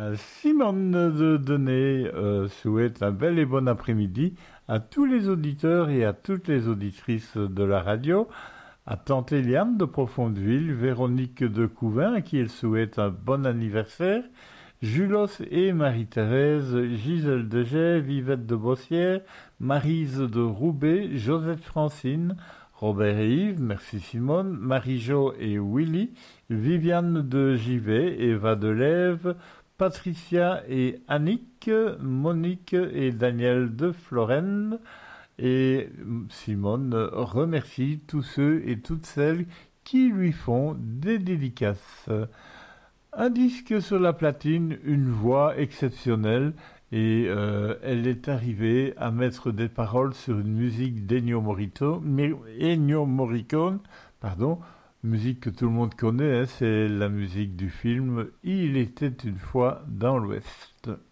Simone de Denay souhaite un bel et bon après-midi à tous les auditeurs et à toutes les auditrices de la radio, à Tante Eliane de Profondeville, Véronique de Couvin à qui elle souhaite un bon anniversaire, Julos et Marie-Thérèse, Gisèle de Gève, Yvette de Bossière, Maryse de Roubaix, Josette Francine, Robert et Yves, merci Simone, Marie-Jo et Willy, Viviane de Givet, Eva de Lève, Patricia et Annick, Monique et Daniel de Florenne. Et Simone remercie tous ceux et toutes celles qui lui font des dédicaces. Un disque sur la platine, une voix exceptionnelle, et elle est arrivée à mettre des paroles sur une musique d'Ennio Morricone, pardon, musique que tout le monde connaît, hein, c'est la musique du film Il était une fois dans l'Ouest.